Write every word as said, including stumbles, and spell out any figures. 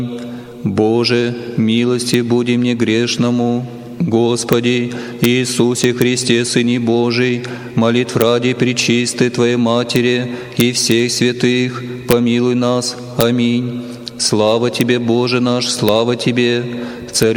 Боже, милости буди мне грешному. Господи, Иисусе Христе, Сыне Божий, молитв ради пречистой Твоей Матери и всех святых, помилуй нас. Аминь. Слава Тебе, Боже наш, слава Тебе, Царю